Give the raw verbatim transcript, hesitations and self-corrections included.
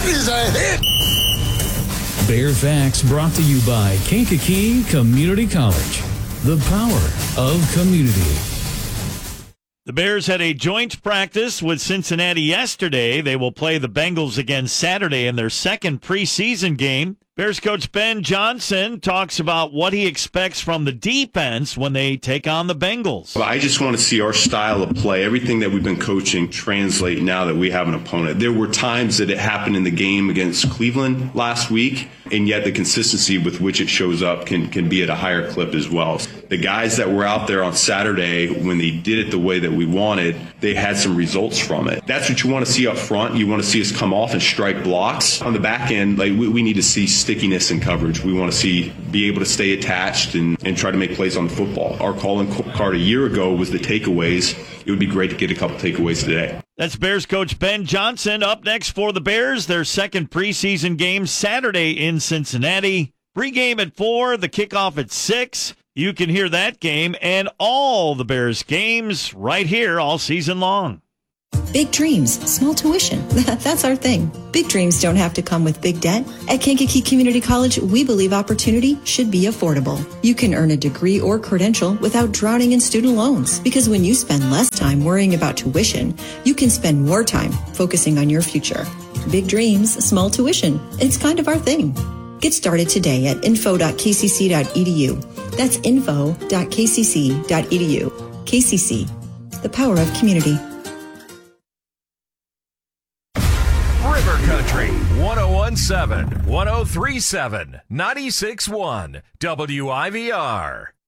is a hit. Bear Facts brought to you by Kankakee Community College. The power of community. The Bears had a joint practice with Cincinnati yesterday. They will play the Bengals again Saturday in their second preseason game. Bears coach Ben Johnson talks about what he expects from the defense when they take on the Bengals. I just want to see our style of play, everything that we've been coaching, translate now that we have an opponent. There were times that it happened in the game against Cleveland last week, and yet the consistency with which it shows up can, can be at a higher clip as well. The guys that were out there on Saturday, when they did it the way that we wanted, they had some results from it. That's what you want to see up front. You want to see us come off and strike blocks. On the back end, like we, we need to see stickiness in coverage. We want to see be able to stay attached and, and try to make plays on the football. Our calling card a year ago was the takeaways. It would be great to get a couple takeaways today. That's Bears coach Ben Johnson. Up next for the Bears, their second preseason game Saturday in Cincinnati. Pre-game at four, the kickoff at six. You can hear that game and all the Bears games right here all season long. Big dreams, small tuition. That's our thing. Big dreams don't have to come with big debt. At Kankakee Community College, we believe opportunity should be affordable. You can earn a degree or credential without drowning in student loans. Because when you spend less time worrying about tuition, you can spend more time focusing on your future. Big dreams, small tuition. It's kind of our thing. Get started today at info dot k c c dot e d u. That's info dot k c c dot e d u. K C C, the power of community. River Country, one oh one point seven, one oh three point seven, ninety-six point one, W I V R.